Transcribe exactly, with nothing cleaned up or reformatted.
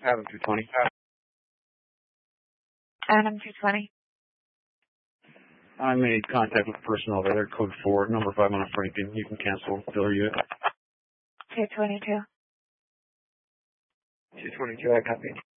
Adam two twenty. Adam two twenty. I made contact with personnel over there, code four, number five on a Franken. You can cancel Bill unit. two twenty-two. two twenty-two, I copy.